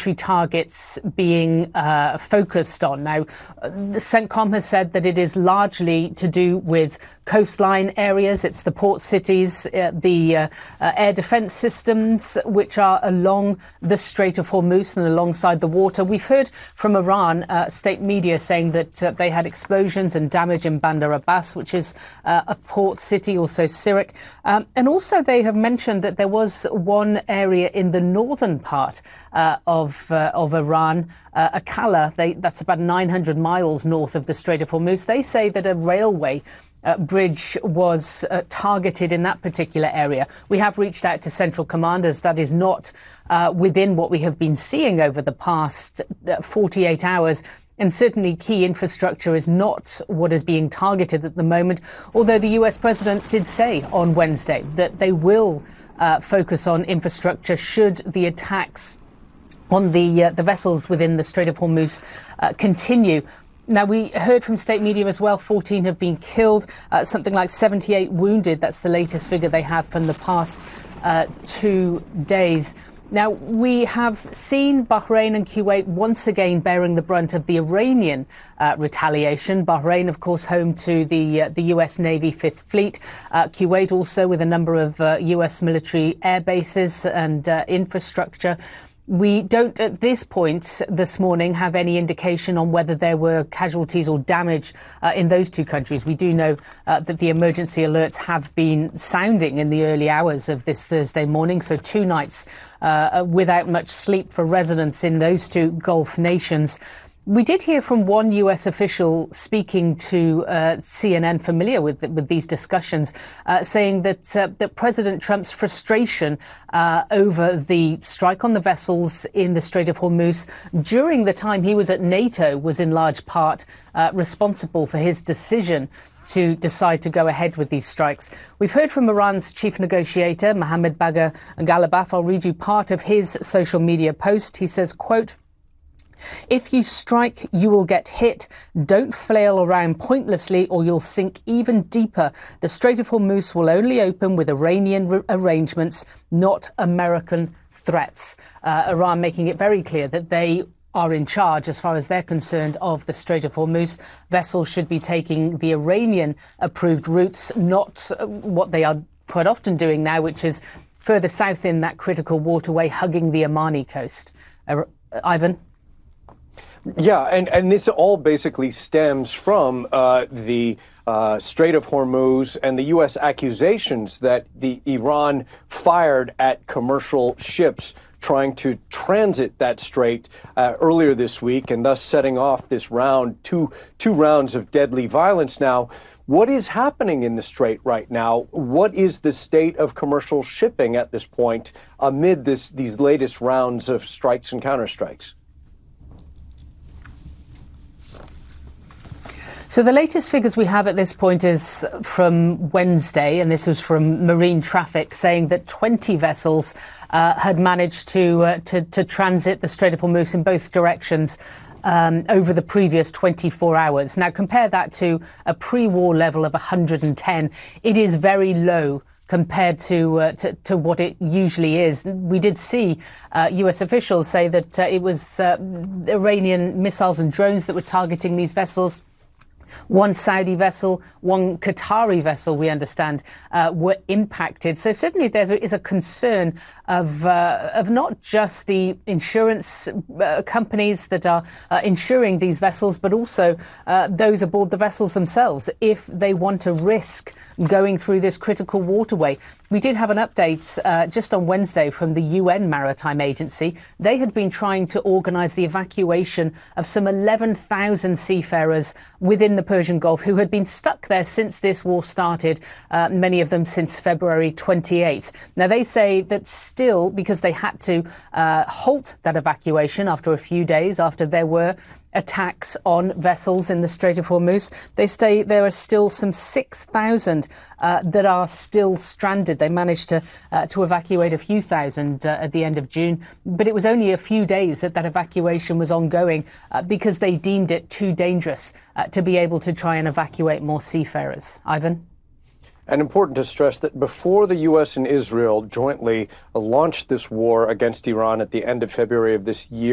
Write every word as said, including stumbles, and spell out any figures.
military targets being uh, focused on. Now, the CENTCOM has said that it is largely to do with coastline areas. It's the port cities, uh, the uh, uh, air defense systems, which are along the Strait of Hormuz and alongside the water. We've heard from Iran, uh, state media, saying that uh, they had explosions and damage in Bandar Abbas, which is uh, a port city, also Sirak. Um, and also they have mentioned that there was one area in the northern part uh, of uh, of Iran, uh, Akala, they, that's about nine hundred miles north of the Strait of Hormuz. They say that a railway Uh, bridge was uh, targeted in that particular area. We have reached out to central commanders. That is not uh, within what we have been seeing over the past uh, forty-eight hours. And certainly key infrastructure is not what is being targeted at the moment, although the U S president did say on Wednesday that they will uh, focus on infrastructure should the attacks on the, uh, the vessels within the Strait of Hormuz uh, continue. Now, we heard from state media as well, fourteen have been killed, uh, something like seventy-eight wounded. That's the latest figure they have from the past uh, two days. Now, we have seen Bahrain and Kuwait once again bearing the brunt of the Iranian uh, retaliation. Bahrain, of course, home to the uh, the U S Navy Fifth Fleet. Uh, Kuwait also with a number of uh, U S military air bases and uh, infrastructure. We don't, at this point this morning, have any indication on whether there were casualties or damage uh, in those two countries. We do know uh, that the emergency alerts have been sounding in the early hours of this Thursday morning, so two nights uh, without much sleep for residents in those two Gulf nations. We did hear from one U S official speaking to uh, C N N, familiar with with these discussions, uh, saying that uh, that President Trump's frustration uh, over the strike on the vessels in the Strait of Hormuz during the time he was at NATO was in large part uh, responsible for his decision to decide to go ahead with these strikes. We've heard from Iran's chief negotiator, Mohammad Bagher Ghalibaf. I'll read you part of his social media post. He says, quote, "If you strike, you will get hit. Don't flail around pointlessly or you'll sink even deeper. The Strait of Hormuz will only open with Iranian re- arrangements, not American threats." Uh, Iran making it very clear that they are in charge, as far as they're concerned, of the Strait of Hormuz. Vessels should be taking the Iranian-approved routes, not what they are quite often doing now, which is further south in that critical waterway, hugging the Omani coast. Uh, Ivan? Yeah, and, and this all basically stems from uh, the uh, Strait of Hormuz and the U S accusations that the Iran fired at commercial ships trying to transit that strait uh, earlier this week, and thus setting off this round, two two rounds of deadly violence. Now, what is happening in the strait right now? What is the state of commercial shipping at this point amid this these latest rounds of strikes and counterstrikes? So the latest figures we have at this point is from Wednesday, and this was from Marine Traffic, saying that twenty vessels uh, had managed to, uh, to to transit the Strait of Hormuz in both directions um, over the previous twenty-four hours. Now, compare that to a pre-war level of one hundred ten. It is very low compared to, uh, to to what it usually is. We did see uh, U S officials say that uh, it was uh, Iranian missiles and drones that were targeting these vessels. One Saudi vessel, one Qatari vessel, we understand, uh, were impacted. So certainly there is a concern of uh, of not just the insurance uh, companies that are uh, insuring these vessels, but also uh, those aboard the vessels themselves, if they want to risk going through this critical waterway. We did have an update uh, just on Wednesday from the U N Maritime Agency. They had been trying to organise the evacuation of some eleven thousand seafarers within the Persian Gulf who had been stuck there since this war started, uh, many of them since February twenty-eighth. Now, they say that still, because they had to uh, halt that evacuation after a few days, after there were attacks on vessels in the Strait of Hormuz, they say there are still some six thousand uh, that are still stranded. They managed to uh, to evacuate a few thousand uh, at the end of June, but it was only a few days that that evacuation was ongoing uh, because they deemed it too dangerous uh, to be able to try and evacuate more seafarers. Ivan? And important to stress that before the U S and Israel jointly launched this war against Iran at the end of February of this year,